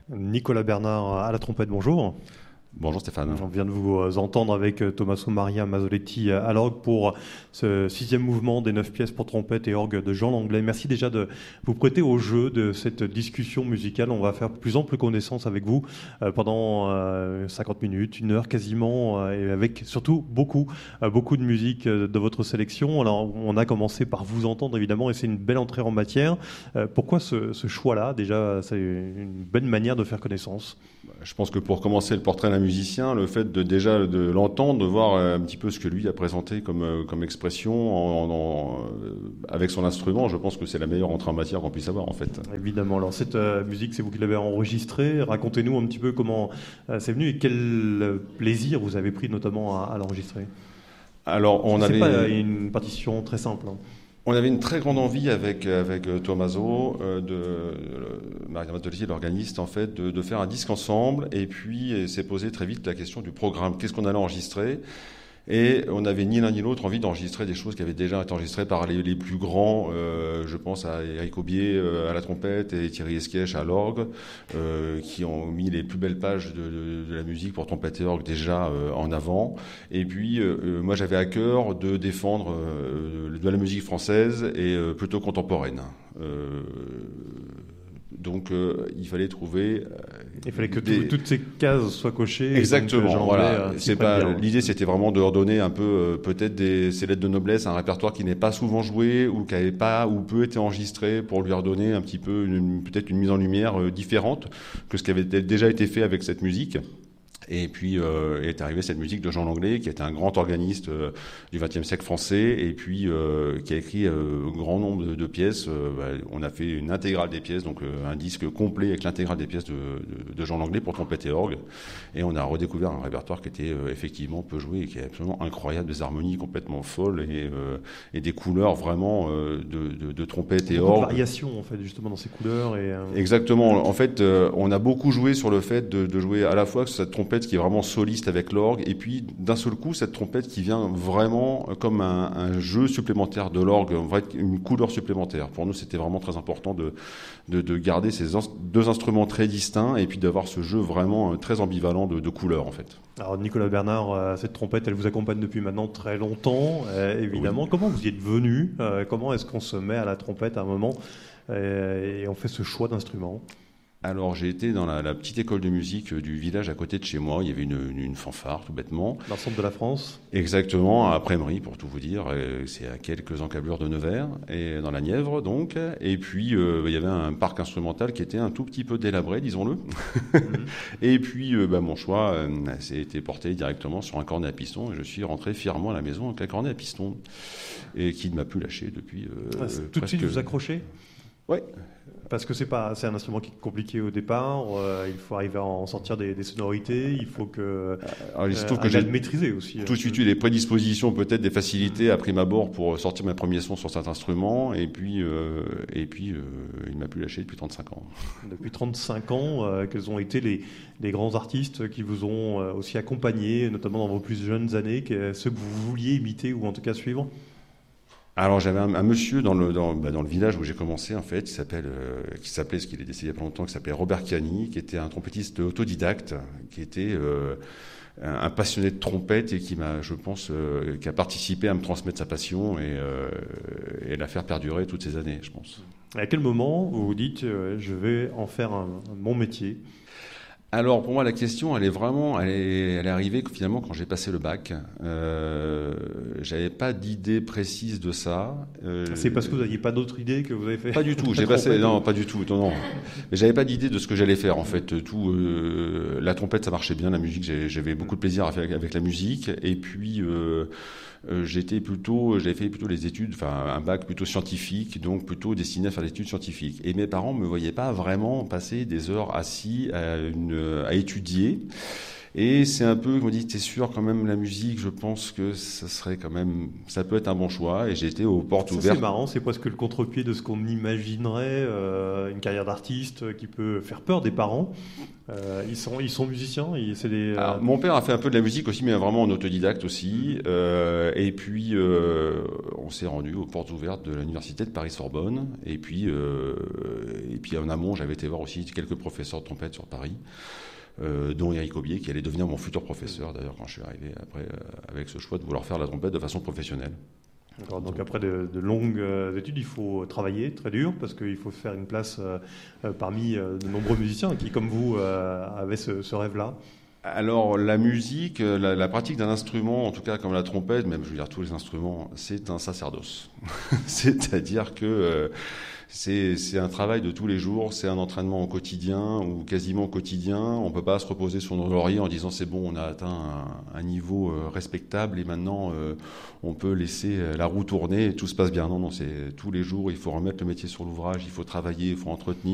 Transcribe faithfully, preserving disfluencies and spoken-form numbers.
Nicolas Bernard à la trompette, bonjour. Bonjour Stéphane. On vient de vous entendre avec Tommaso Maria Mazzoletti à l'orgue pour ce sixième mouvement des neuf pièces pour trompette et orgue de Jean Langlais. Merci déjà de vous prêter au jeu de cette discussion musicale. On va faire plus ample connaissance avec vous pendant cinquante minutes, une heure quasiment, et avec surtout beaucoup, beaucoup de musique de votre sélection. Alors, on a commencé par vous entendre évidemment, et c'est une belle entrée en matière. Pourquoi ce, ce choix-là? Déjà, c'est une belle manière de faire connaissance. Je pense que pour commencer le portrait d'un musicien, le fait de déjà de l'entendre, de voir un petit peu ce que lui a présenté comme, comme expression en, en, avec son instrument, je pense que c'est la meilleure entrée en matière qu'on puisse avoir en fait. Évidemment. Alors cette euh, musique, c'est vous qui l'avez enregistrée. Racontez-nous un petit peu comment euh, c'est venu et quel plaisir vous avez pris notamment à, à l'enregistrer. Alors on c'est avait pas une partition très simple. Hein. On avait une très grande envie avec avec Tommaso, euh, de euh, Maria Mazzoletti, l'organiste en fait, de, de faire un disque ensemble. Et puis s'est posé très vite la question du programme. Qu'est-ce qu'on allait enregistrer? Et on n'avait ni l'un ni l'autre envie d'enregistrer des choses qui avaient déjà été enregistrées par les, les plus grands. Euh, je pense à Eric Aubier euh, à la trompette et Thierry Esquèche à l'orgue, euh, qui ont mis les plus belles pages de, de, de la musique pour trompette et orgue déjà euh, en avant. Et puis euh, moi j'avais à cœur de défendre euh, de la musique française et euh, plutôt contemporaine. Euh, Donc euh, il fallait trouver. Euh, il fallait que des... tout, toutes ces cases soient cochées. Exactement. Donc, voilà. euh, C'est pas l'idée, c'était vraiment de leur donner un peu euh, peut-être des ces lettres de noblesse, un répertoire qui n'est pas souvent joué ou qui n'avait pas ou peu été enregistré pour lui redonner un petit peu une, peut-être une mise en lumière euh, différente que ce qui avait déjà été fait avec cette musique. Et puis euh, est arrivée cette musique de Jean Langlais, qui était un grand organiste euh, du vingtième siècle français, et puis euh, qui a écrit euh, un grand nombre de, de pièces. Euh, bah, on a fait une intégrale des pièces, donc euh, un disque complet avec l'intégrale des pièces de, de, de Jean Langlais pour trompette et orgue. Et on a redécouvert un répertoire qui était euh, effectivement peu joué et qui est absolument incroyable, des harmonies complètement folles et, euh, et des couleurs vraiment euh, de, de, de trompette et orgue. Beaucoup de variations en fait justement dans ces couleurs. Et, euh... Exactement. En fait, euh, on a beaucoup joué sur le fait de, de jouer à la fois cette trompette qui est vraiment soliste avec l'orgue, et puis d'un seul coup cette trompette qui vient vraiment comme un, un jeu supplémentaire de l'orgue, une couleur supplémentaire. Pour nous, c'était vraiment très important de, de, de garder ces in- deux instruments très distincts et puis d'avoir ce jeu vraiment très ambivalent de, de couleurs en fait. Alors Nicolas Bernard, cette trompette, elle vous accompagne depuis maintenant très longtemps, euh, évidemment. Oui. Comment vous y êtes venu? euh, Comment est-ce qu'on se met à la trompette à un moment euh, et on fait ce choix d'instrument? Alors j'ai été dans la, la petite école de musique du village à côté de chez moi. Il y avait une, une, une fanfare tout bêtement. Dans le centre de la France. Exactement, à Prémery pour tout vous dire. C'est à quelques encablures de Nevers et dans la Nièvre donc. Et puis euh, il y avait un parc instrumental qui était un tout petit peu délabré, disons-le. Mm-hmm. Et puis euh, bah, mon choix euh, s'est été porté directement sur un cornet à piston et je suis rentré fièrement à la maison avec un cornet à piston et qui ne m'a plus lâché depuis. Euh, ah, tout presque... de suite vous accrochez? Oui. Parce que c'est pas, c'est un instrument qui est compliqué au départ. Euh, il faut arriver à en sortir des, des sonorités. Il faut que, Alors, il se trouve euh, que j'ai le maîtriser aussi. Tout de suite eu des prédispositions, peut-être des facilités à prime abord pour sortir mes premiers sons sur cet instrument. Et puis, euh, et puis, euh, il m'a plus lâché depuis trente-cinq ans. Depuis trente-cinq ans, euh, quels ont été les, les grands artistes qui vous ont euh, aussi accompagné, notamment dans vos plus jeunes années, que, ceux que vous vouliez imiter ou en tout cas suivre? Alors j'avais un, un monsieur dans le dans, bah, dans le village où j'ai commencé en fait, qui s'appelle euh, qui s'appelait, ce qu'il est décédé il y a pas longtemps, qui s'appelait Robert Chiani, qui était un trompettiste autodidacte, qui était euh, un, un passionné de trompette et qui m'a, je pense, euh, qui a participé à me transmettre sa passion et, euh, et la faire perdurer toutes ces années, je pense. À quel moment vous vous dites euh, je vais en faire un, un, mon métier? Alors pour moi la question elle est vraiment elle est, elle est arrivée finalement quand j'ai passé le bac. Euh, j'avais pas d'idée précise de ça. Euh, C'est parce que vous n'aviez pas d'autre idée que vous avez fait? Pas du tout. J'ai passé non pas du tout non non. Mais j'avais pas d'idée de ce que j'allais faire en fait. Tout euh, la trompette ça marchait bien, la musique j'avais beaucoup de plaisir à faire avec la musique et puis euh, Euh, j'étais plutôt, j'avais fait plutôt les études, enfin un bac plutôt scientifique, donc plutôt destiné à faire des études scientifiques. Et mes parents me voyaient pas vraiment passer des heures assis à, une, à étudier. Et c'est un peu, on me dit, t'es sûr quand même la musique, je pense que ça serait quand même, ça peut être un bon choix. Et j'étais aux portes Ça, ouvertes. c'est marrant, c'est presque le contre-pied de ce qu'on imaginerait, euh, une carrière d'artiste qui peut faire peur des parents. Euh, ils sont, ils sont musiciens, ils, c'est des. euh, Alors, mon père a fait un peu de la musique aussi, mais vraiment en autodidacte aussi. Euh, et puis, euh, on s'est rendu aux portes ouvertes de l'université de Paris-Sorbonne. Et puis, euh, et puis en amont, j'avais été voir aussi quelques professeurs de trompette sur Paris. Euh, dont Eric Aubier, qui allait devenir mon futur professeur, d'ailleurs, quand je suis arrivé après, euh, avec ce choix de vouloir faire la trompette de façon professionnelle. D'accord, donc après de, de longues euh, études, il faut travailler très dur parce qu'il faut faire une place euh, euh, parmi euh, de nombreux musiciens qui, comme vous, euh, avaient ce, ce rêve-là. Alors, la musique, la, la pratique d'un instrument, en tout cas comme la trompette, même je veux dire tous les instruments, c'est un sacerdoce. C'est-à-dire que euh, c'est, c'est un travail de tous les jours, c'est un entraînement au quotidien ou quasiment au quotidien. On ne peut pas se reposer sur nos lauriers en disant c'est bon, on a atteint un, un niveau euh, respectable et maintenant euh, on peut laisser la roue tourner et tout se passe bien. Non, non, c'est tous les jours, il faut remettre le métier sur l'ouvrage, il faut travailler, il faut entretenir.